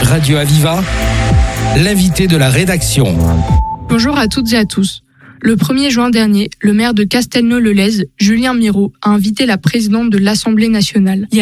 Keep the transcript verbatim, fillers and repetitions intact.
Radio Aviva, l'invité de la rédaction. Bonjour à toutes et à tous. Le premier juin dernier, le maire de Castelnau-le-Lez, Julien Miro, a invité la présidente de l'Assemblée nationale,